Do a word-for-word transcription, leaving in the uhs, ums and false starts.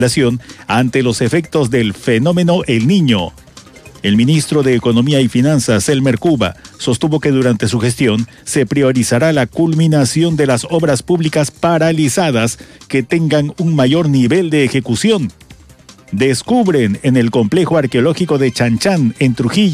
ante los efectos del fenómeno El Niño. El ministro de Economía y Finanzas, Elmer Cuba, sostuvo que durante su gestión se priorizará la culminación de las obras públicas paralizadas que tengan un mayor nivel de ejecución. Descubren en el complejo arqueológico de Chanchán, en Trujillo,